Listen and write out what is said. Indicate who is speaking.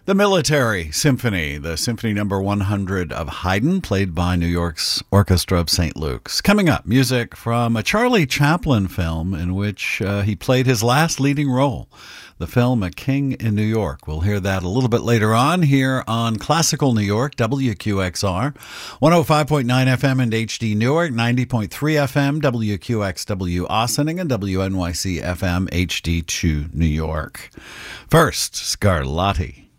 Speaker 1: The Military Symphony, the Symphony Number 100 of Haydn, played by New York's Orchestra of St. Luke's. Coming up, music from a Charlie Chaplin film in which he played his last leading role, the film A King in New York. We'll hear that a little bit later on here on Classical New York, WQXR, 105.9 FM and HD Newark, 90.3 FM, WQXW Ossining, and WNYC FM HD2 New York. First, Scarlatti.